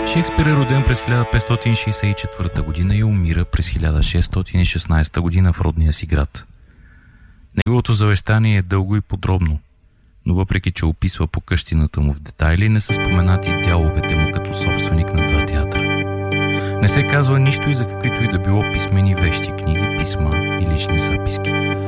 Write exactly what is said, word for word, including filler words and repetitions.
Шекспир е роден през хиляда петстотин шейсет и четвърта година и умира през хиляда шестстотин и шестнадесета година в родния си град. Неговото завещание е дълго и подробно, но въпреки че описва покъщината му в детайли, не са споменати дяловете му като собственик на два театъра. Не се казва нищо и за каквито и да било писмени вещи, книги, писма и лични записки.